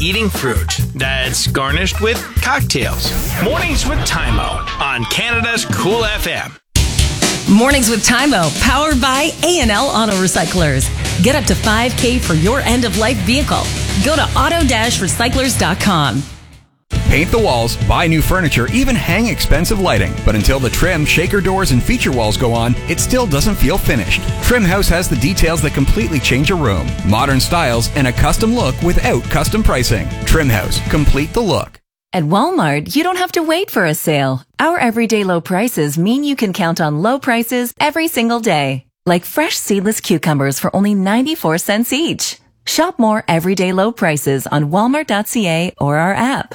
eating fruit that's garnished with cocktails. Mornings with Tymo on Canada's Cool FM. Mornings with Tymo, powered by A&L Auto Recyclers. Get up to $5,000 for your end-of-life vehicle. Go to auto-recyclers.com. Paint the walls, buy new furniture, even hang expensive lighting. But until the trim, shaker doors, and feature walls go on, it still doesn't feel finished. Trim House has the details that completely change a room. Modern styles and a custom look without custom pricing. Trim House, complete the look. At Walmart, you don't have to wait for a sale. Our everyday low prices mean you can count on low prices every single day. Like fresh seedless cucumbers for only 94 cents each. Shop more everyday low prices on walmart.ca or our app.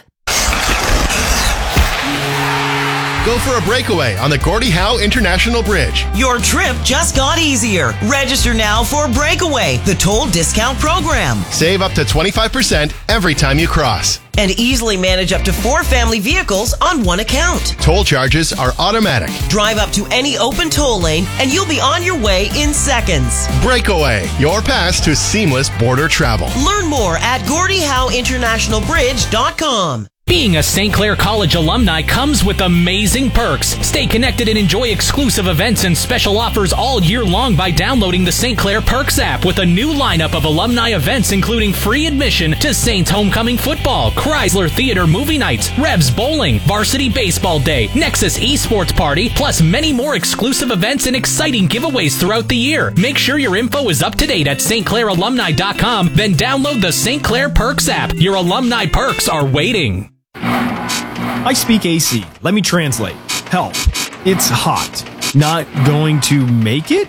Go for a breakaway on the Gordie Howe International Bridge. Your trip just got easier. Register now for Breakaway, the toll discount program. Save up to 25% every time you cross. And easily manage up to 4 family vehicles on one account. Toll charges are automatic. Drive up to any open toll lane and you'll be on your way in seconds. Breakaway, your pass to seamless border travel. Learn more at GordieHoweInternationalBridge.com. Being a St. Clair College alumni comes with amazing perks. Stay connected and enjoy exclusive events and special offers all year long by downloading the St. Clair Perks app with a new lineup of alumni events including free admission to Saints homecoming football, Chrysler Theater movie nights, Revs bowling, Varsity Baseball Day, Nexus Esports Party, plus many more exclusive events and exciting giveaways throughout the year. Make sure your info is up to date at stclairalumni.com, then download the St. Clair Perks app. Your alumni perks are waiting. I speak AC. Let me translate. Help. It's hot. Not going to make it?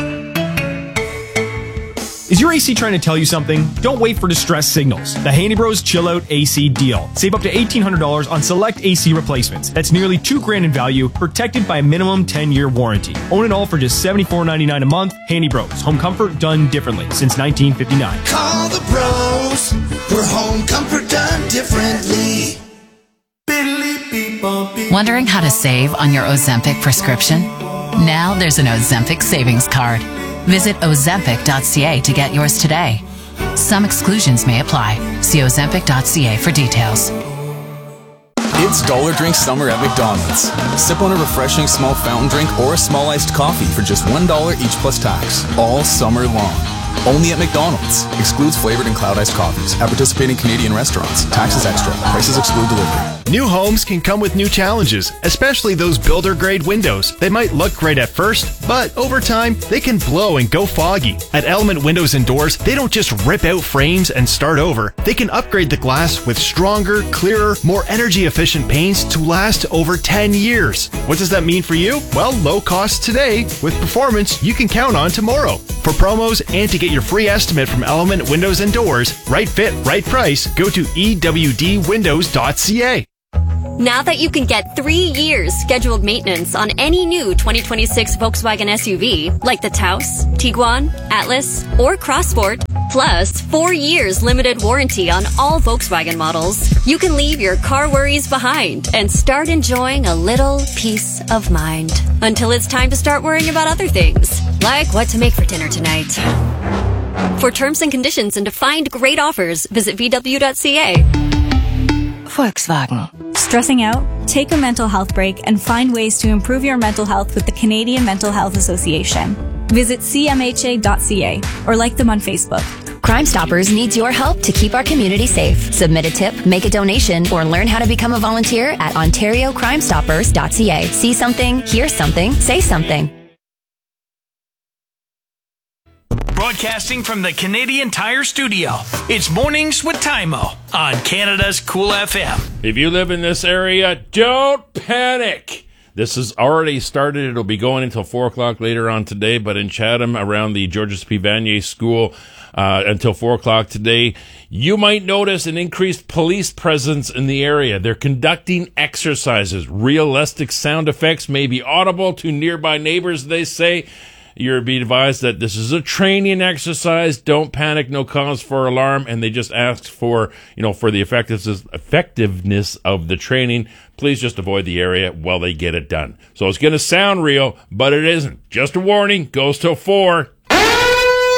Is your AC trying to tell you something? Don't wait for distress signals. The Handy Bros Chill Out AC deal. Save up to $1,800 on select AC replacements. That's nearly $2,000 in value, protected by a minimum 10-year warranty. Own it all for just $74.99 a month. Handy Bros. Home comfort done differently since 1959. Call the bros for home comfort done differently. Wondering how to save on your Ozempic prescription? Now there's an Ozempic savings card. Visit ozempic.ca to get yours today. Some exclusions may apply. See ozempic.ca for details. It's Dollar Drink Summer at McDonald's. Sip on a refreshing small fountain drink or a small iced coffee for just $1 each plus tax, all summer long. Only at McDonald's. Excludes flavored and cloud iced coffees. At participating Canadian restaurants. Taxes extra. Prices exclude delivery. New homes can come with new challenges, especially those builder-grade windows. They might look great at first, but over time, they can blow and go foggy. At Element Windows and Doors, they don't just rip out frames and start over. They can upgrade the glass with stronger, clearer, more energy-efficient paints to last over 10 years. What does that mean for you? Well, low cost today with performance you can count on tomorrow. For promos and to get your free estimate from Element Windows and Doors, right fit, right price, go to ewdwindows.ca. Now that you can get 3 years scheduled maintenance on any new 2026 Volkswagen SUV, like the Taos, Tiguan, Atlas, or Crossport, plus 4 years limited warranty on all Volkswagen models, you can leave your car worries behind and start enjoying a little peace of mind. Until it's time to start worrying about other things, like what to make for dinner tonight. For terms and conditions and to find great offers, visit VW.ca. Volkswagen. Stressing out? Take a mental health break and find ways to improve your mental health with the Canadian Mental Health Association. Visit cmha.ca or like them on Facebook. Crime Stoppers needs your help to keep our community safe. Submit a tip, make a donation, or learn how to become a volunteer at ontariocrimestoppers.ca. See something, hear something, say something. Broadcasting from the Canadian Tire Studio, it's Mornings with Tymo on Canada's Cool FM. If you live in this area, don't panic. This has already started. It'll be going until 4 o'clock later on today, but in Chatham, around the Georges P. Vanier School, until 4 o'clock today, you might notice an increased police presence in the area. They're conducting exercises. Realistic sound effects may be audible to nearby neighbors, they say. You're be advised that this is a training exercise. Don't panic. No cause for alarm. And they just ask for, for the effectiveness of the training. Please just avoid the area while they get it done. So it's going to sound real, but it isn't. Just a warning. Goes till 4.